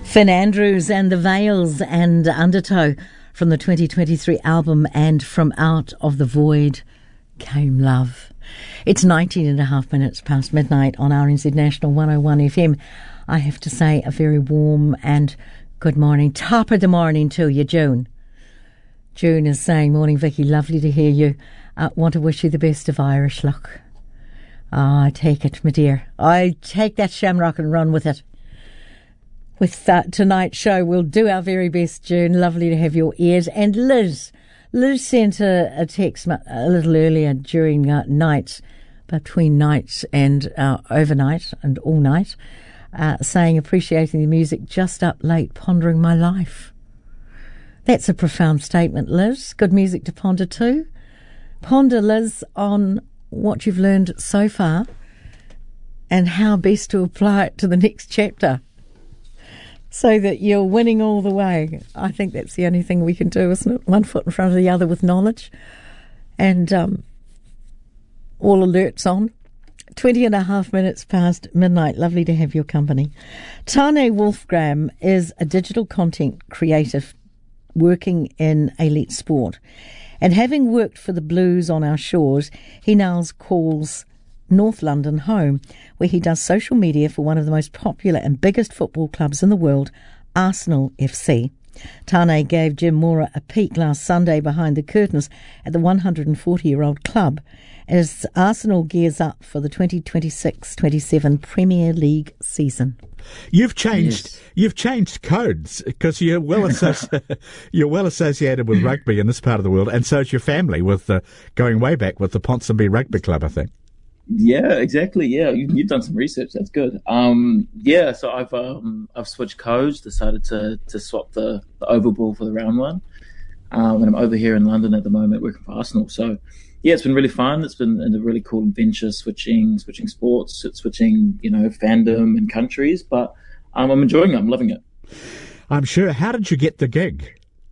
Finn Andrews and the Veils and Undertow from the 2023 album And From Out of the Void Came Love. It's 19 and a half minutes past midnight on RNZ National 101 FM. I have to say a very warm and good morning. Top of the morning to you, June. June is saying, morning Vicky, lovely to hear you. Want to wish you the best of Irish luck. I take it, my dear. I take that shamrock and run with it. With tonight's show, we'll do our very best, June. Lovely to have your ears. And Liz sent a text a little earlier during nights, between nights and overnight and all night, saying, appreciating the music, just up late, pondering my life. That's a profound statement, Liz. Good music to ponder too. Ponder, Liz, on what you've learned so far and how best to apply it to the next chapter, so that you're winning all the way. I think that's the only thing we can do, isn't it? One foot in front of the other with knowledge and all alerts on. 20 and a half minutes past midnight. Lovely to have your company. Tane Wolfgram is a digital content creative working in elite sport. And having worked for the Blues on our shores, he now calls North London home, where he does social media for one of the most popular and biggest football clubs in the world, Arsenal FC. Tane gave Jim Mora a peek last Sunday behind the curtains at the 140-year-old club as Arsenal gears up for the 2026-27 Premier League season. You've changed codes because you're well associated with rugby in this part of the world, and so is your family with going way back with the Ponsonby Rugby Club, I think. Yeah, exactly. Yeah, you've done some research. That's good. So I've switched codes. Decided to swap the oval ball for the round one. And I'm over here in London at the moment working for Arsenal. So yeah, it's been really fun. It's been a really cool adventure, switching sports, switching fandom and countries. But I'm enjoying it. I'm loving it. I'm sure. How did you get the gig?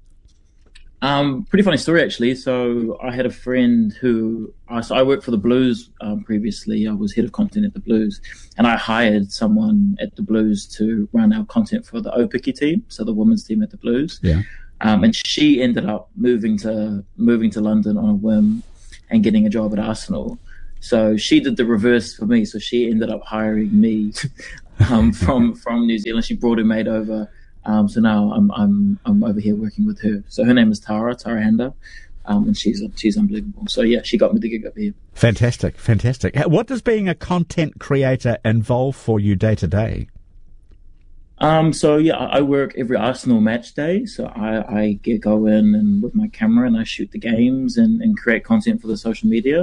Pretty funny story, actually. So I had a friend I worked for the Blues previously. I was head of content at the Blues, and I hired someone at the Blues to run our content for the Opiki team, so the women's team at the Blues. Yeah. And she ended up moving to London on a whim and getting a job at Arsenal. So she did the reverse for me. So she ended up hiring me from New Zealand. She brought her mate over. So now I'm over here working with her. So her name is Tara Handa, and she's unbelievable. So yeah, she got me the gig up here. Fantastic. What does being a content creator involve for you day to day? So yeah, I work every Arsenal match day. So I go in and with my camera and I shoot the games and create content for the social media.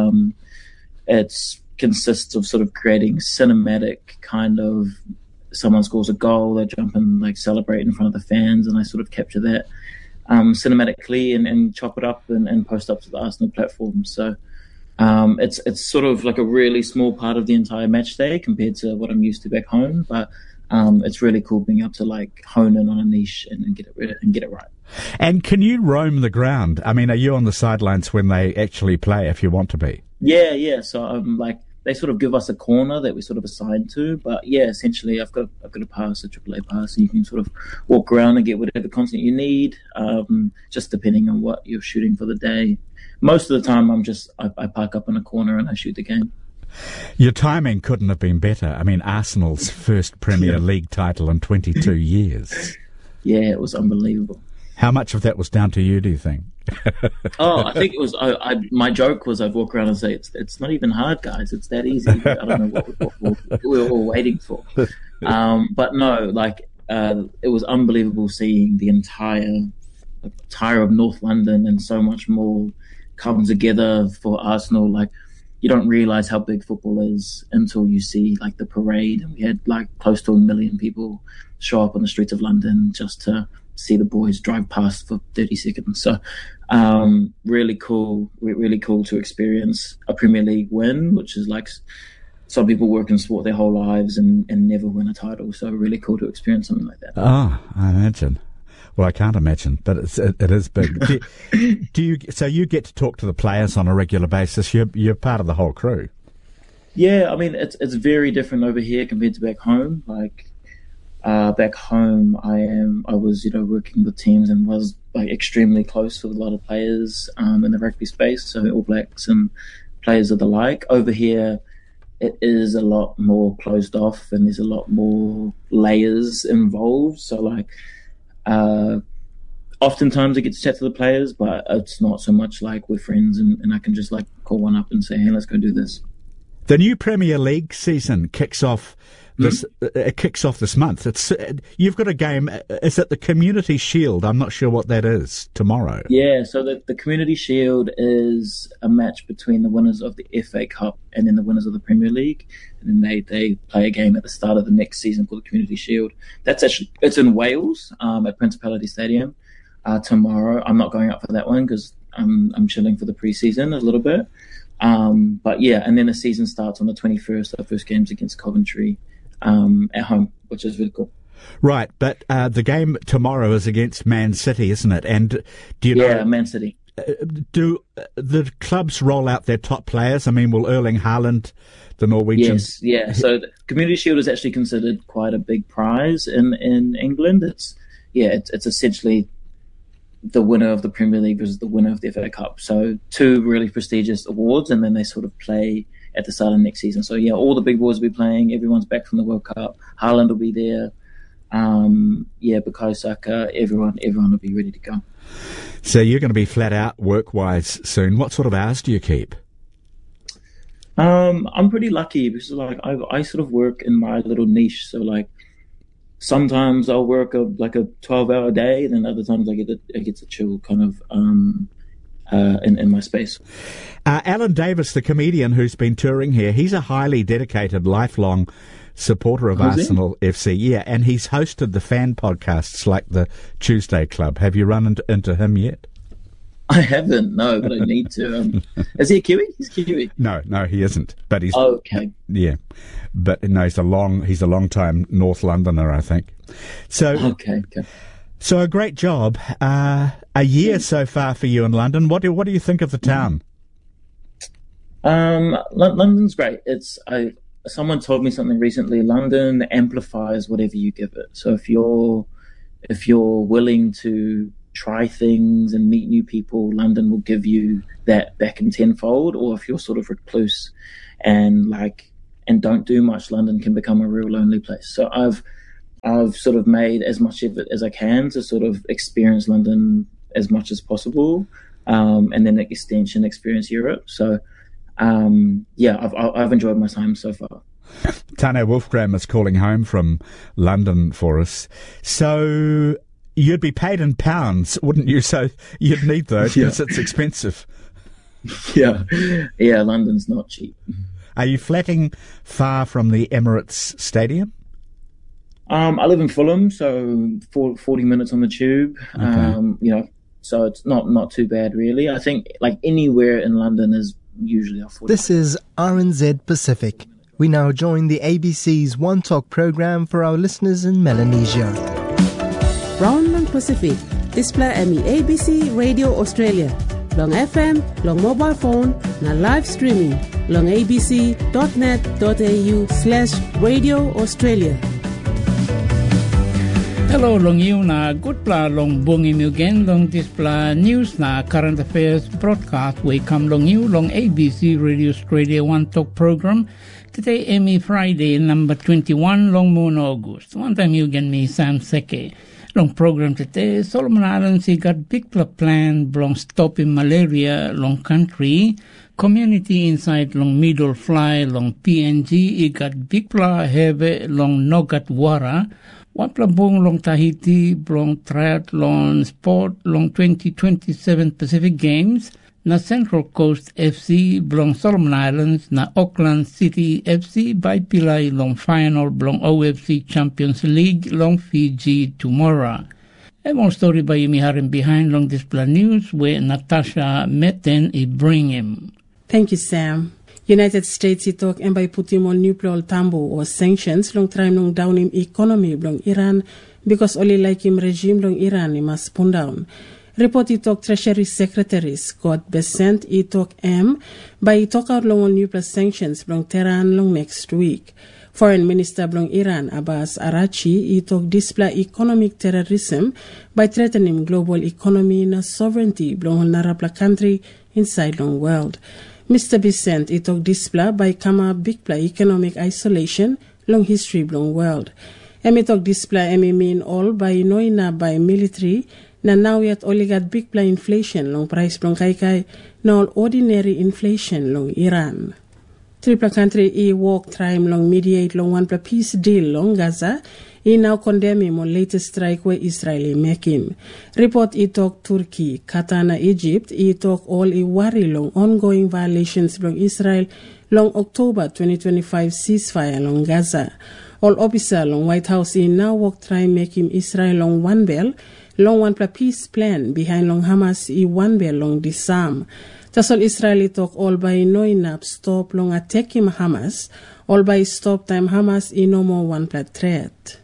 It consists of sort of creating cinematic kind of. Someone scores a goal, they jump and celebrate in front of the fans, and I sort of capture that cinematically and chop it up and post up to the Arsenal platform. So it's sort of like a really small part of the entire match day compared to what I'm used to back home, but it's really cool being able to hone in on a niche and get it right. And can you roam the ground? I mean, are you on the sidelines when they actually play if you want to be? Yeah. So I'm they sort of give us a corner that we sort of assign to, but yeah, essentially I've got a pass, a AAA pass, and you can sort of walk around and get whatever content you need, just depending on what you're shooting for the day. Most of the time I park up in a corner and I shoot the game. Your timing couldn't have been better. I mean, Arsenal's first Premier League title in 22 years. Yeah, it was unbelievable. How much of that was down to you, do you think? I think it was. My joke was I'd walk around and say it's not even hard, guys. It's that easy. I don't know what we were all waiting for. But no, it was unbelievable seeing the entire of North London and so much more come together for Arsenal. You don't realise how big football is until you see the parade, and we had close to 1 million people show up on the streets of London just to see the boys drive past for 30 seconds. So really cool to experience a Premier League win, which is some people work in sport their whole lives and never win a title. So really cool to experience something like that. Oh, I imagine. Well, I can't imagine, but it is big. So you get to talk to the players on a regular basis. You're part of the whole crew. Yeah, I mean, it's very different over here compared to back home. back home, I was working with teams and was like extremely close with a lot of players in the rugby space, so All Blacks and players of the like. Over here, it is a lot more closed off, and there's a lot more layers involved. So like, oftentimes I get to chat to the players, but it's not so much like we're friends and I can just like call one up and say, hey, let's go do this. The new Premier League season kicks off this. It kicks off this month. You've got a game. Is it the Community Shield? I'm not sure what that is. Tomorrow. Yeah. So the Community Shield is a match between the winners of the FA Cup and then the winners of the Premier League, and then they play a game at the start of the next season called the Community Shield. It's in Wales at Principality Stadium tomorrow. I'm not going up for that one because I'm chilling for the pre-season a little bit. But yeah, and then the season starts on the 21st. Our first game's against Coventry at home, which is really cool. Right, but the game tomorrow is against Man City, isn't it? And do you know? Yeah, Man City. Do the clubs roll out their top players? I mean, will Erling Haaland, the Norwegian? Yes, yeah. So the Community Shield is actually considered quite a big prize in England. It's essentially the winner of the Premier League versus the winner of the FA Cup. So two really prestigious awards, and then they sort of play at the start of next season. So yeah, all the big boys will be playing. Everyone's back from the World Cup. Haaland will be there. Bukayo Saka, everyone will be ready to go. So you're going to be flat out work-wise soon. What sort of hours do you keep? I'm pretty lucky because like I sort of work in my little niche. So like sometimes I'll work a 12-hour day, and then other times I get to chill kind of in my space. Alan Davis, the comedian who's been touring here, he's a highly dedicated, lifelong supporter of Arsenal FC. Yeah, and he's hosted the fan podcasts like the Tuesday Club. Have you run into him yet? I haven't, no, but I need to. Is he a Kiwi? He's Kiwi. No, he isn't. But he's okay. Yeah, but no, he's a long time North Londoner, I think. So okay. So a great job. A year so far for you in London. What do you think of the town? London's great. Someone told me something recently. London amplifies whatever you give it. So if you're willing to try things and meet new people, London will give you that back in tenfold. Or if you're sort of recluse and don't do much, London can become a real lonely place. So I've sort of made as much of it as I can to sort of experience London as much as possible, and then extension experience Europe. So I've enjoyed my time so far. Tane Wolfgram is calling home from London for us. So you'd be paid in pounds, wouldn't you? So you'd need those because it's expensive. Yeah, London's not cheap. Are you flatting far from the Emirates Stadium? I live in Fulham, so 40 minutes on the tube. Okay. So it's not too bad, really. I think like anywhere in London is usually a 40. This is RNZ Pacific. We now join the ABC's One Talk program for our listeners in Melanesia. Round long Pacific, display me ABC Radio Australia. Long FM, long mobile phone, na live streaming. Long abc.net.au/Radio Australia. Hello, long you na good pla long bungi mugen long display news na current affairs broadcast. We come long you long ABC Radio Australia One Talk program. Today, Emmy Friday, number 21, long moon August. One time you get me Sam Seke. Long program today, Solomon Islands, he got big plan, long stopping malaria, long country, community inside, long middle fly, long PNG, he got big heavy, long Nogat Wara, Waplabong, long Tahiti, long triathlon sport, long 2027 Pacific Games, na Central Coast FC, long Solomon Islands, na Auckland City FC, by Pilai, long final, long OFC Champions League, long Fiji tomorrow. A more story by Yumi Harim behind long display news where Natasha Metten bring him. Thank you, Sam. United States itok and by putting on nuclear tambo or sanctions long try long down him economy long Iran because only like him regime long Iran he must spoon down. Report itok Treasury Secretary Scott Bessent itok by itok out long on nuclear sanctions long Tehran long next week. Foreign Minister blong Iran Abbas Arachi itok display economic terrorism by threatening global economy na sovereignty blong narapla country inside long world. Mr. Bissent itok display by kama bigpla economic isolation long history blong world. Emitok display mean all by noina by military na now yet oligat bigpla inflation long price blong kai na all ordinary inflation long Iran. Triple country walk trying long mediate long one peace deal long Gaza now condemning on latest strike where Israel make him. Report talk Turkey, Qatar na Egypt talk all worry long ongoing violations long Israel long October 2025 ceasefire long Gaza. All officer long White House now walk try make him Israel long one bell long one peace plan behind long Hamas one bell long disarm. Tasol Israeli talk all by noinap stop long attacking Hamas, all by stop time Hamas no more one threat.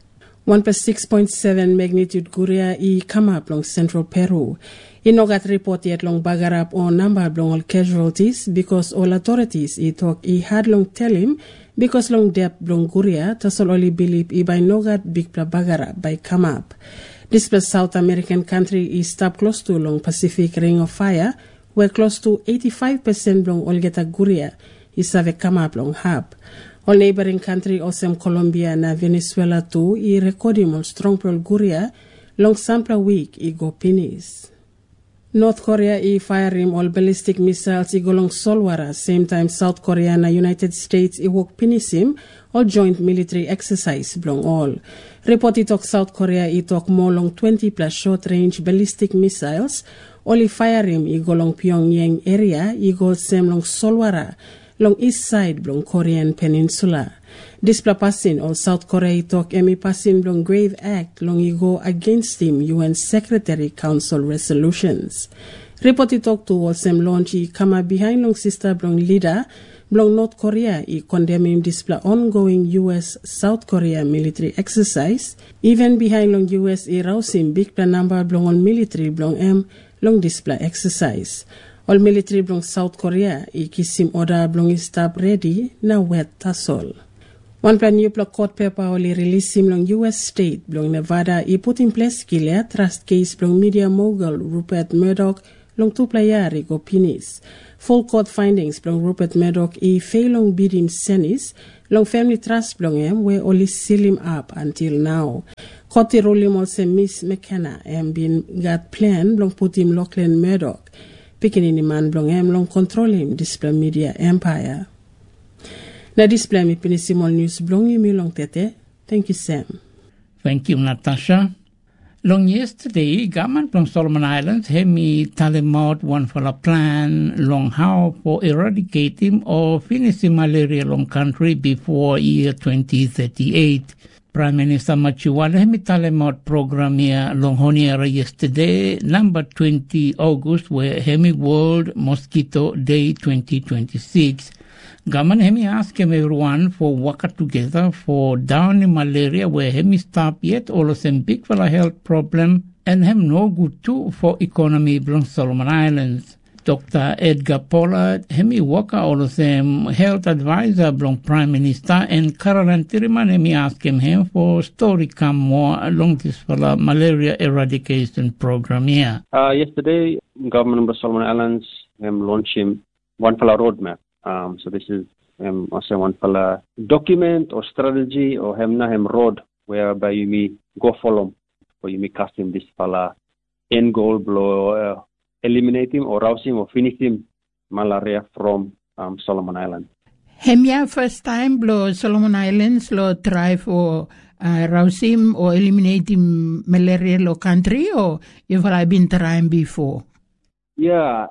1+6.7 magnitude Guria come up long central Peru. Inogat report yet long bagarap on number long all casualties because all authorities talk had long tell him because long depth long Guria tasol only believe by nogat big bagarap by come up. This South American country is stop close to long Pacific Ring of Fire where close to 85% long Olgeta Guria is have come up long hub. All neighboring country osem Colombia na Venezuela too recording on strong pearl Guria long sample week go pinis. North Korea firing all ballistic missiles go long Solwara same time South Korea na United States walk pinisim all joint military exercise belong all. Report talk South Korea talk more long 20 plus short range ballistic missiles only firing go long Pyongyang area go same long Solwara long east side long Korean peninsula. This passing all South Korea talk passing long grave act long go against him UN Secretary Council resolutions. Report talk to all same launch come behind long sister long leader long North Korea condemning display ongoing US South Korea military exercise even behind long US rousing big number long on military long long display exercise. All military blong South Korea kisim order blong stop ready na wet tasol. One plan new court paper only release him long US state blong Nevada put in place clear trust case blong media mogul Rupert Murdoch long two player go pinis. Full court findings blong Rupert Murdoch fail long bid him senis long family trust blong where only seal him up until now. Court ruling also Miss McKenna been got plan blong put him Lachlan Murdoch. Picking in man blong long control him display media empire. Na display mi pinisimol news blong mi long tete. Thank you, Sam. Thank you, Natasha. Long yesterday, government from Solomon Islands had me telling out one for a plan long how for eradicating or finishing malaria long country before year 2038. Prime Minister Machuala Hemi program here long honiera yesterday, number 20 August, where Hemi World Mosquito Day 2026. Government Hemi ask everyone for work together for down in malaria where Hemi stop yet all of them big for a health problem and have no good too for economy belong Solomon Islands. Dr. Edgar Pollard, Hemi Walker, all of them health advisor belong Prime Minister, and Caroline Tiriman, Hemi ask him for story come more along this for the malaria eradication program here. Yesterday, government of Solomon Islands launched one for a roadmap. So this is also one for a document or strategy or hem road whereby you may go follow or you may custom this for a end goal blow. Eliminate him or rouse him or finish him malaria from Solomon Islands. Hemia first time blow Solomon Islands lo try for rouse him or eliminate him malaria lo country or you've been trying before? Yeah,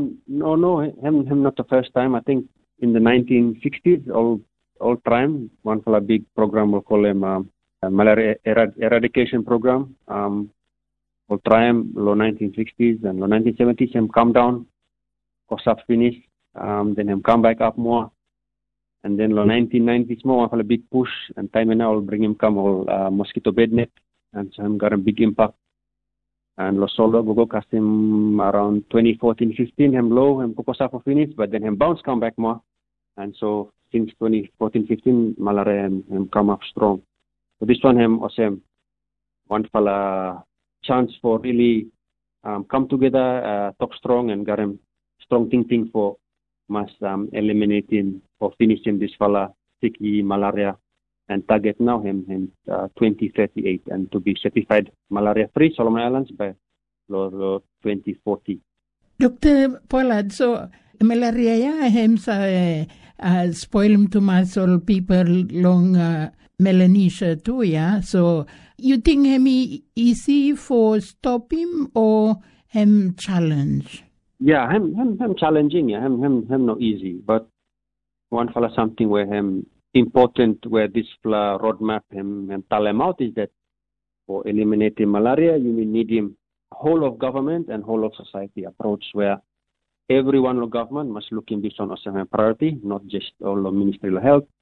no, him not the first time. I think in the 1960s, all time, one for a big program we'll call him malaria eradication program. We'll try him low 1960s and low 1970s, him come down, cost up finish, then him come back up more. And then low 1990s more, a big push, and time now will bring him come all mosquito bed net, and so him got a big impact. And lo solo go cast him around 2014-15, him low, him cost up for finish, but then him bounce come back more. And so since 2014-15, malaria come up strong. So this one also one fella chance for really come together, talk strong and got strong thinking for mass eliminating or finishing this fella sticky malaria and target now 2038 and to be certified malaria free Solomon Islands by 2040. Dr. Pollard, so malaria spoil to muscle people long Melanesia too, yeah? So you think him easy for stop him or him challenge? Yeah, him challenging, yeah, him not easy, but one fella something where him important where this roadmap him tell him out is that for eliminating malaria you need him whole of government and whole of society approach where everyone of government must look in this on as a priority, not just all of Ministry of Health,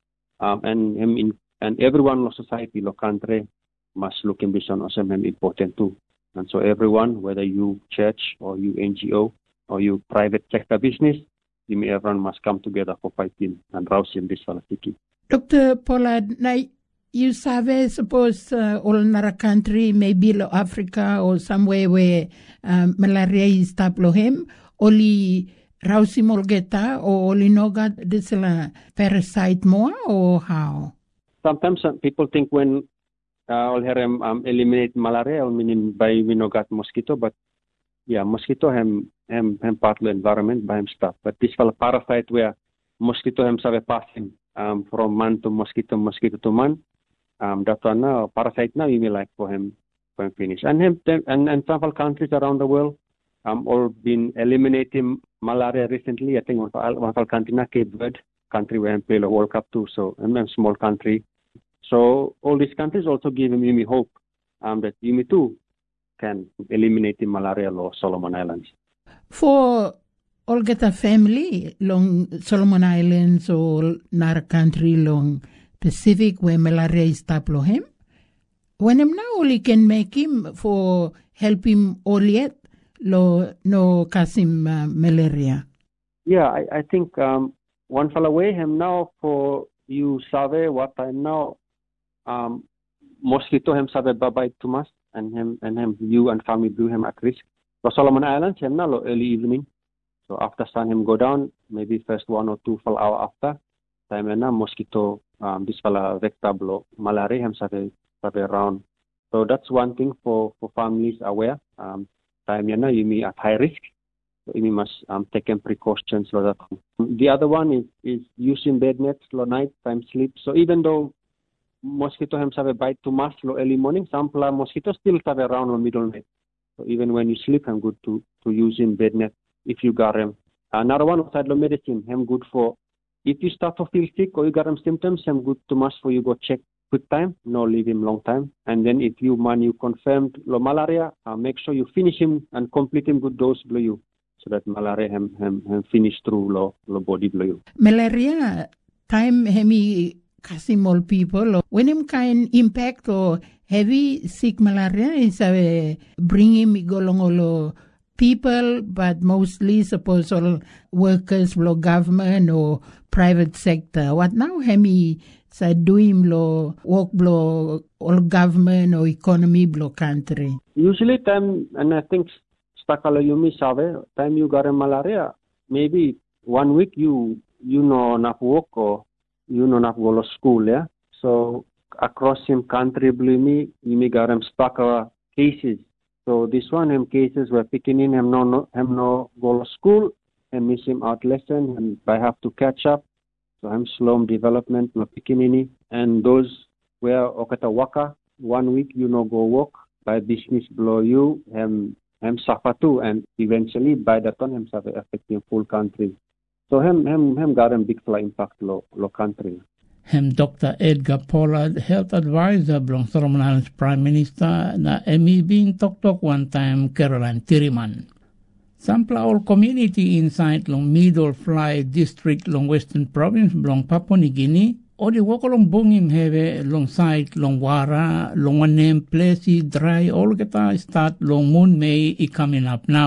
and everyone of society, of country must look in this on as important too. And so everyone, whether you church or you NGO or you private sector business, everyone must come together for fighting and rousing this falsity. Dr. Pollard, now you suppose all in our country, maybe Africa or somewhere where malaria is tablohem, only rausim olgeta or only nogat this parasite more or how? Sometimes people think when all eliminate malaria, meaning by nogat mosquito, but yeah, mosquito hem part of the environment by him stuff. But this parasite where mosquito have passing from man to mosquito to man. That one now parasite now you may like for him finish. And several countries around the world all been eliminating malaria recently. I think one country na Cape Verde, country where he play the World Cup too. So a small country. So all these countries also give me hope that you too can eliminate malaria law Solomon Islands. For all get a family long Solomon Islands or Nara country long Pacific where malaria is tablohem, when him now only can make him for help him all yet no kasim malaria. Yeah, I think one fell away him now for you save what I know mosquito him save bye too much and him you and family do him at risk. For Solomon Islands him now early evening. So after sun him go down, maybe first 1 or 2 full hour after time and now mosquito this fella vector malaria him save around. So that's one thing for families aware. Time you may at high risk. So you must take precautions for that. The other one is using bed nets night time sleep. So even though mosquito have a bite too much early morning, some mosquitoes still have around middle night. So even when you sleep, I'm good to use in bed net if you got them. Another one outside medicine, I'm good for if you start to feel sick or you got them symptoms, I'm good to must for you go check quick time, no leave him long time. And then if you confirmed malaria, make sure you finish him and complete him good dose blow you. So that malaria hem finish through lo body blow you. Malaria time hemi kasimol people when him kind impact or heavy sick malaria is bring him golong olo people, but mostly suppose all workers below government or private sector. What now hemi sa doing lo work below all government or economy below country? Usually time, and I think stakala yumi save time you got a malaria, maybe 1 week you know enough work or you know not go to school, yeah. So across him country, believe me, you may got him stuck cases. So this one him cases were picking in him no go to school and miss him out lesson and I have to catch up. So I'm slow development no picking in and those where okata waka 1 week you know go work by business blow you him suffer too and eventually by the time him suffer affecting full country. So him got a big impact lo country. Him Dr. Edgar Pollard, health advisor belong Solomon Islands Prime Minister na being talk one time Caroline Tiriman. Sampla all community inside long Middle Fly District long Western Province belong Papua New Guinea or the walk along bungim have long side long wara long one name place dry all get start long moon May coming up now.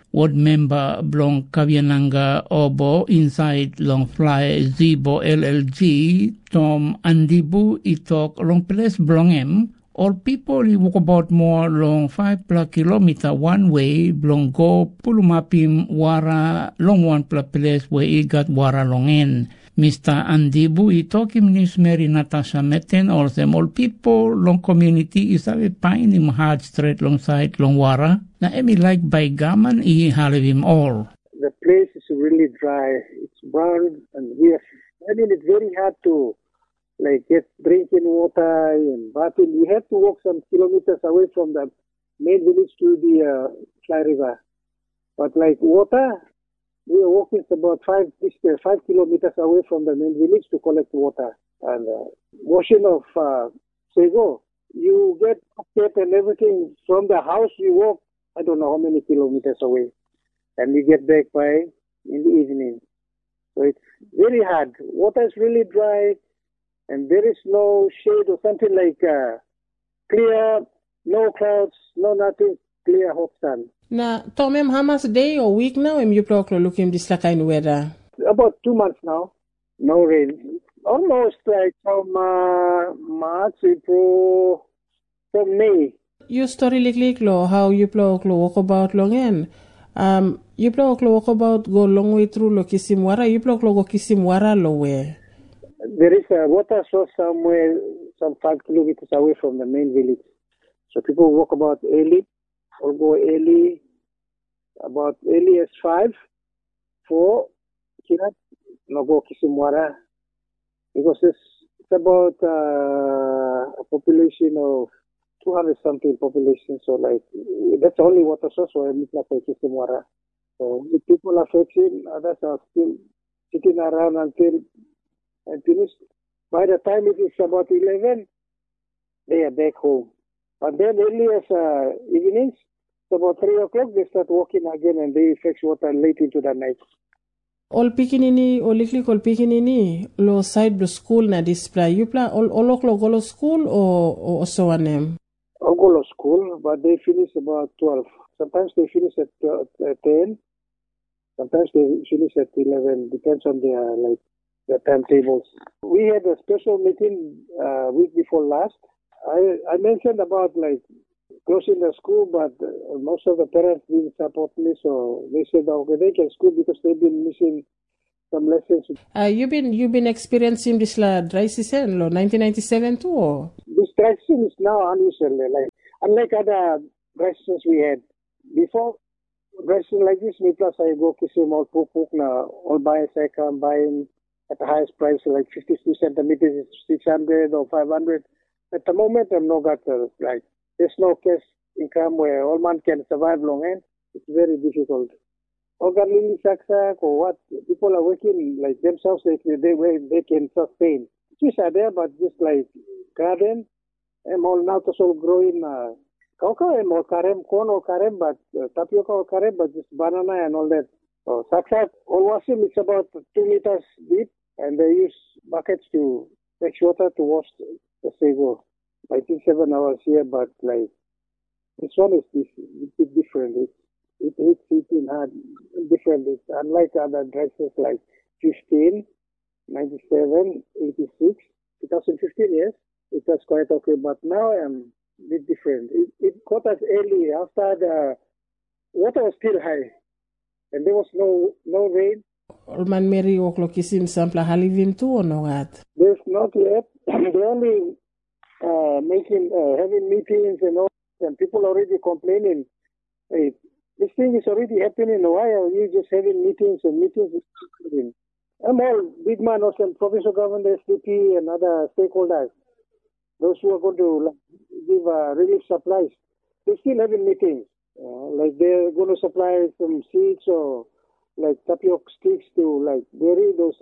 ward member Blong Kaviananga Obo inside Long Fly Zibo LLG Tom Andibu itok long place Blongem. All people walk about more long 5 kilometer one way Blong go Pulumapim Wara long 1 place where he got Wara longen. Mr. Andibu itokim news Mary Natasha Meten or them all people long community is a pine him hard straight long side long Wara. Na emi like by gaman I halivim all. The place is really dry. It's brown and it's very hard to get drinking water and bathing. You have to walk some kilometers away from the main village to the Fly River. But water, we are walking about 5 kilometers away from the main village to collect water. And washing of Sego, you get upset and everything. From the house you walk, I don't know how many kilometers away. And you get back by in the evening. So it's very hard. Water is really dry. And there is no shade or something clear, no clouds, no nothing, clear hot sun. Now, Tomem, how much day or week now am you looking this kind of weather? About 2 months now. No rain. Almost from March, April, from May. You story how you walk about long end. You walk about go long way through Kisimwara, you go Kisimwara low where? There is a water source somewhere, some 5 kilometers away from the main village. So people walk about early, or go early, about early as 5, 4, no go Kisimwara. Because it's about a population of 200 something population. So that's the only water source where we can Kisimwara. So the people are fetching, others are still sitting around until and finished. By the time it is about 11, they are back home. But then early as evenings, about 3 o'clock, they start walking again and they fetch water late into the night. All pikinini, all pikinini, lo side the school na display. You play all go to school or so on them? All go to school, but they finish about 12. Sometimes they finish at 10. Sometimes they finish at 11. Depends on their the timetables. We had a special meeting week before last. I mentioned about closing the school, but most of the parents didn't support me, so they said okay, they can school because they've been missing some lessons. You've been experiencing this dry season, 1997 too, or? This dry season is now unusual. Unlike other dry seasons we had before. Dry season like this, me plus I go kisim all pupuk na all buyers I come buying at the highest price, 52 centimeters, 600 or 500. At the moment, I'm not got there's no cash income where all man can survive long end. It's very difficult. Or what? People are working themselves, they can sustain. Fish are there, but just garden, I'm all now to all growing cocoa, I'm all karem, corn or karem, but tapioca or karem, but just banana and all that. So saksak, all washing, it's about 2 meters deep. And they use buckets to fetch water to wash the Sego. I think 7 hours here, but this one is different. It hits in hard, different. It's unlike other dresses 15, 97, 86, 2015, yes. It was quite okay, but now I'm a bit different. It caught us early after the water was still high, and there was no rain. Man Mary Oklokisim Sampla Halivim too or no what? There's not yet. They're only having meetings and all, and people already complaining. Hey, this thing is already happening. Why are you just having meetings and meetings? I'm all big man, also provincial government, SDP, and other stakeholders. Those who are going to give relief supplies, they're still having meetings. They're going to supply some seeds or tapioca sticks to bury those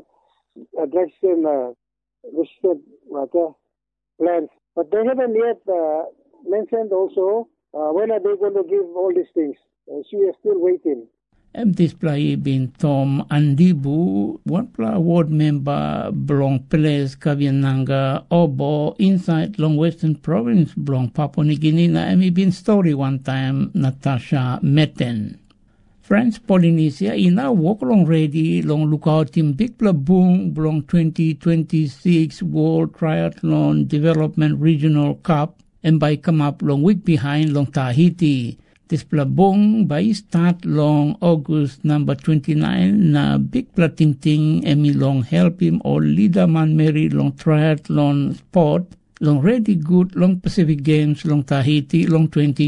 resistant plants. But they haven't yet mentioned also when are they going to give all these things. So we are still waiting. Display bin Tom Andibu, ward member Blong Place Kaviananga Obo inside Long Western Province, Blong Papua New Guinea, na been story one time Natasha Meten. France Polynesia ina walk long ready long lookout team big boom long 2026 World Triathlon Development Regional Cup and by come up long week behind long Tahiti. This plabong by start long August number 29 na big ting ting emi long help him or leader man Mary long triathlon sport long ready good long Pacific Games long Tahiti long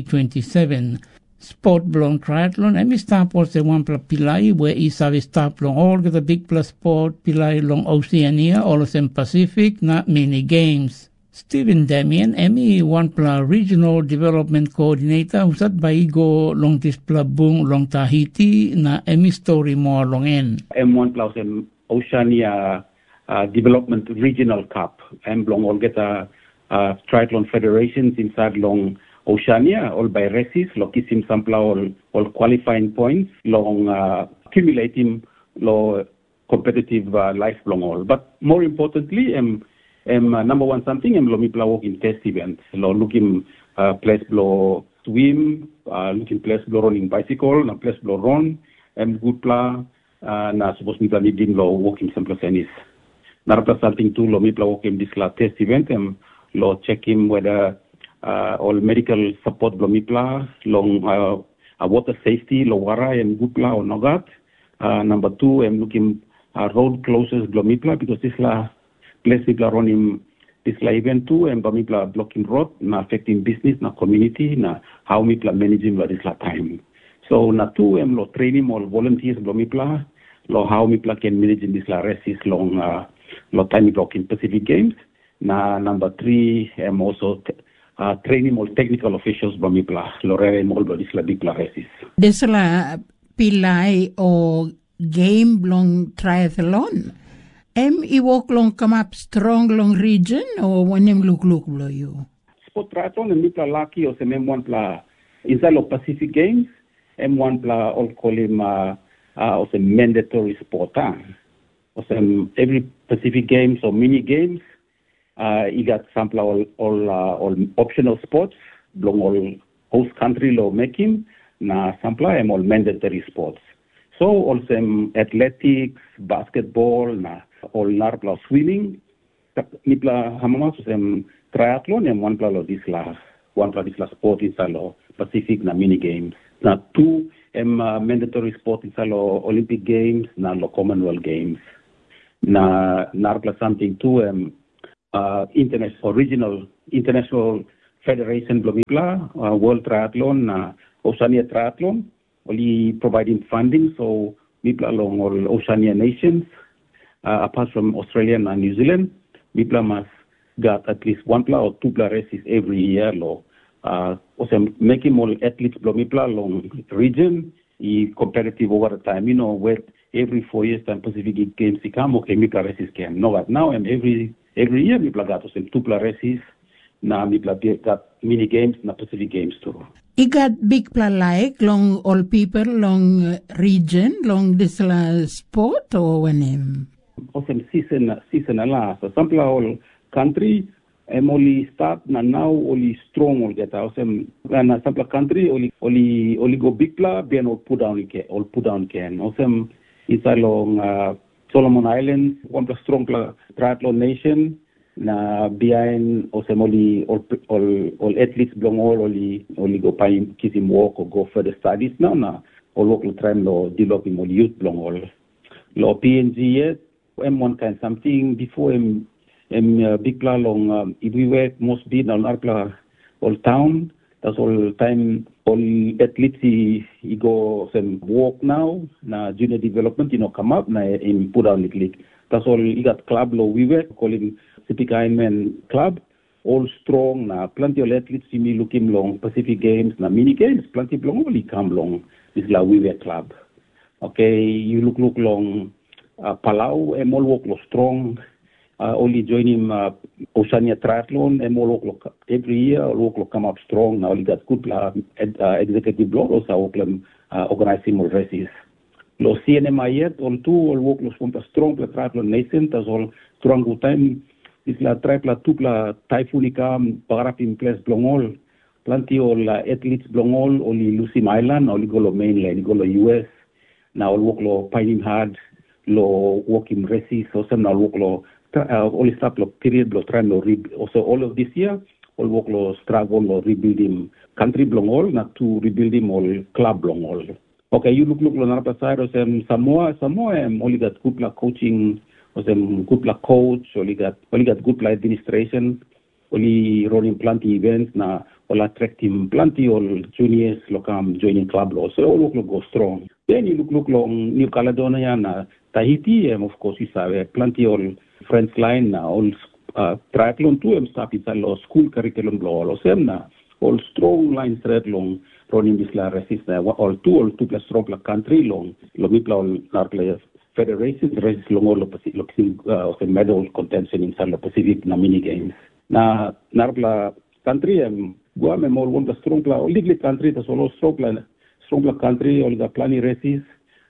2027. Sport long triathlon emi start was the one pilai where isavi start long all the big plus sport pilai long Oceania all of them Pacific na mini games. Stephen Damian, Emmy one Regional Development Coordinator, usat baigo long displabung long Tahiti na Emmy story mo long en. M1 plus Oceania Development Regional Cup. Long all get triathlon federations inside long Oceania, all by races, lo kisim sampla all qualifying points, long accumulating lo competitive life long all. But more importantly, number one something, lomi pla walk in test events. Lo looking place blow swim, looking place blow running bicycle, na place blow run, good pla, na suppose mi pla nidin lo walking simple tennis. Narapla something too, lomi pla walk in this la test event, lo check him whether all medical support lomi pla, long water safety, lo wara and good pla or nogat. Number two, looking road closures lomi pla because this la place people are running this event too, and people are blocking road, na affecting business, na community, na how people are managing this time. So na two, lo training all volunteers, lo how people can manage in this races long, lo time blocking Pacific Games. Na number three, also training all technical officials, lo rare all this big races. This la pilai o game long triathlon. Iwok long come up strong long region or when look below you? Sport triathlon and Mipla lucky or some M1 pla inside of Pacific Games, M1 pla all call him or some mandatory sport. Or some every Pacific Games or mini games, you got sample all optional sports, long all host country law making, na sample and all mandatory sports. So also athletics, basketball, na all narpla swimming, nipla hamamas triathlon and one pla disla sport inside Pacific na mini games. Na two mandatory sport inside Olympic Games na Commonwealth Games. Na narpla something too international federation blomipla World Triathlon na Oceania Triathlon only providing funding so mipla along all Oceania nations. Apart from Australia and New Zealand, Mipla must got at least one pla or two pla races every year. Also making more athletes Mipla long region, competitive over the time. Where every 4 years time Pacific Games come, okay, Mipla races came. No, but now and every year Mipla got also two pla races. Now Mipla got mini games na Pacific Games too. You got big pla like long all people, long region, long this sport or when Awesome season ala. So some all country only start now only strong all get awesome and some country only go big pla then all put down can. Awesome inside long Solomon Islands, one strong triathlon nation na behind awesome all athletes belong only go pine kiss him walk or go further studies now na all local time lo developing all youth belong all lo PNG yet M1 kind something before big pla long if we work most be now narpla all town that's all time all athletes he go some walk now na junior development come up na in put down league that's all he got club lo we work calling Pacific Ironman club all strong na plenty of athletes see me looking long Pacific Games na mini games plenty long only come long this la we work club okay you look long Palau, all walk strong. Only joining Oceania Triathlon, all walk every year. All walk come up strong. Now we got good executive board also organizing more races. Lo CNMI yet all two all walk strong triathlon nation. That's all strong good time. This la tripla tupla typhonica parap in place blong all. plenty of athletes belong all Lucy Island, all go to mainland, go to US. Now all work lo fighting hard, lo working races, so some now work lo only start lo period lo trying lo also all of this year, all work lo struggle lo rebuilding country belong all, not to rebuilding all club belong all. Okay, you look lo na side or some Samoa only got good luck coaching, or some good luck coach, only got good luck administration, only running plenty events na all attracting plenty all juniors lo come joining club lo, so all look go strong. Then you look long New Caledonia na Tahiti, and of course you have plenty all French line na all triathlon too, and stuff inside lo school curriculum lo same na all strong lines red long running this la races na all two plus strong la country long lo mipla all narple federations races long all lo medal contention inside the Pacific na mini games na narpla country Guam all one the strong la all league country the solo strong country all the plenty races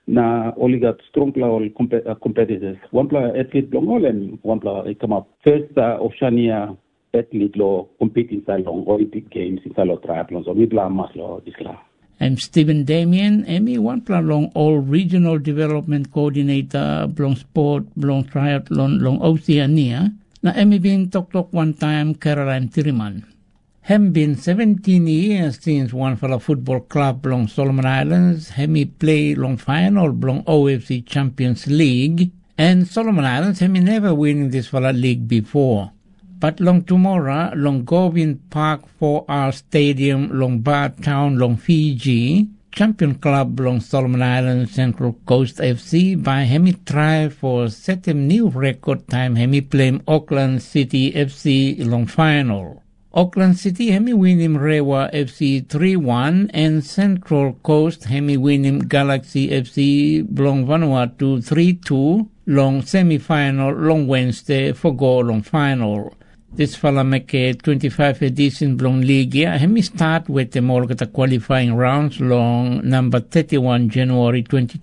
na only got strong all competitors one player athlete long all and one player come up first Oceania athlete lo compete inside long Olympic Games inside lo triathlon so we plan mas lo isla. I'm Stephen Damien, one plan long all regional development coordinator long sport long triathlon long Oceania na been talk one time Caroline Tiriman. Hem been 17 years since one for a football club long Solomon Islands. Hemi play long final long OFC Champions League, and Solomon Islands hemi never winning this for a league before. But long tomorrow long Govin Park 4R Stadium long Bar Town long Fiji champion club long Solomon Islands Central Coast FC by hemi try for set a new record time hemi play Auckland City FC long final. Auckland City hemi win him Rewa FC 3-1 and Central Coast hemi win him Galaxy FC long Vanuatu 3-2 long semi-final long Wednesday for go long final. This fella make a 25 edition long league year. Hemi start with the Molgata qualifying rounds long number 31 January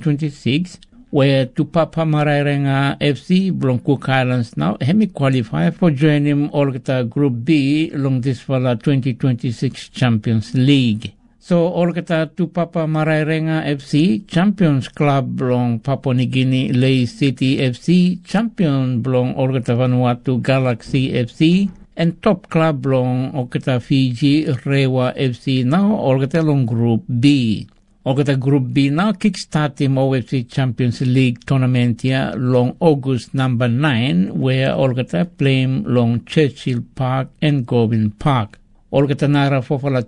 2026. Where Tupapa Marairenga FC belong Cook Islands now. Hemi qualify for joining Olgata Group B along this for the 2026 Champions League. So Olgata Tupapa Marairenga FC Champions Club belong Papua New Guinea Lei City FC Champion belong Olgata Vanuatu Galaxy FC and top club belong Olgata Fiji Rewa FC now Olgata long Group B. Olgata Group B now kickstart the OFC Champions League tournament here long August number 9 where Olgata play long Churchill Park and Govin Park. Olgata nara for